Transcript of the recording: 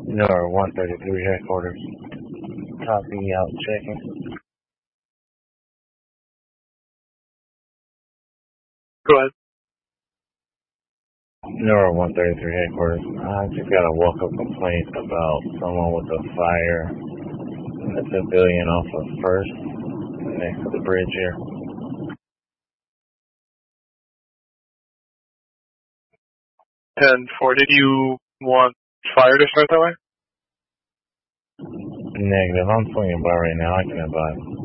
No, 133 headquarters. Copy, out checking. Go ahead. No, 133 headquarters. I just got a walk-up complaint about someone with a fire in a civilian off of First, next to the bridge here. 10-4, did you want fire to start that way? Negative. I'm swinging by right now. I can advise.